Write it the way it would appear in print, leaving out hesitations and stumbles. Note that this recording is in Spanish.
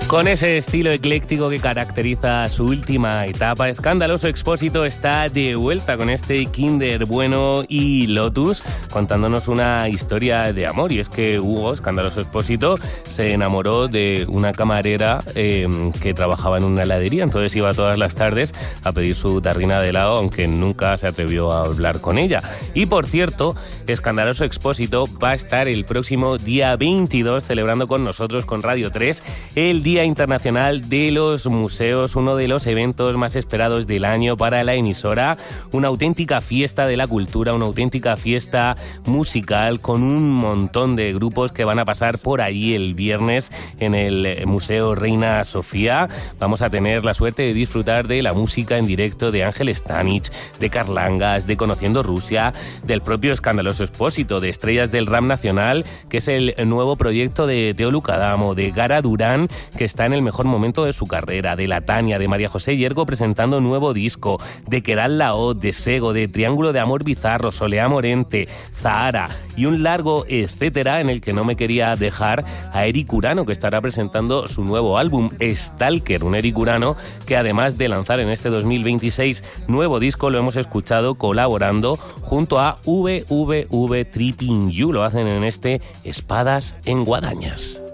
Con ese estilo ecléctico que caracteriza su última etapa, Escandaloso Expósito está de vuelta con este Kinder Bueno y Lotus, contándonos una historia de amor. Y es que Hugo, Escandaloso Expósito, se enamoró de una camarera que trabajaba en una heladería, entonces iba todas las tardes a pedir su tarrina de helado, aunque nunca se atrevió a hablar con ella. Y por cierto, Escandaloso Expósito va a estar el próximo día 22 celebrando con nosotros, con Radio 3, el Día Internacional de los Museos, uno de los eventos más esperados del año para la emisora, una auténtica fiesta de la cultura, una auténtica fiesta musical con un montón de grupos que van a pasar por allí el viernes en el Museo Reina Sofía. Vamos a tener la suerte de disfrutar de la música en directo de Ángel Stanich, de Carlangas, de Conociendo Rusia, del propio Escandaloso Expósito, de Estrellas del Rap Nacional, que es el nuevo proyecto de Teo Lucadamo, de Gara Durán, que está en el mejor momento de su carrera, de La Tania, de María José Yergo presentando nuevo disco, de Keral Laoz, de Sego, de Triángulo de Amor Bizarro, Soleá Morente, Zahara y un largo etcétera en el que no me quería dejar a Eric Urano, que estará presentando su nuevo álbum, Stalker, un Eric Urano que además de lanzar en este 2026 nuevo disco, lo hemos escuchado colaborando junto a VVV Tripping You, lo hacen en este Espadas en Guadañas.